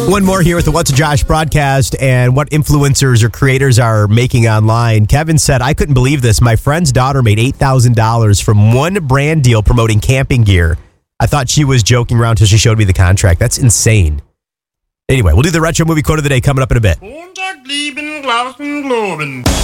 One more here with the What's a Josh broadcast and what influencers or creators are making online. Kevin said, I couldn't believe this. My friend's daughter made $8,000 from one brand deal promoting camping gear. I thought she was joking around until she showed me the contract. That's insane. Anyway, we'll do the retro movie quote of the day coming up in a bit.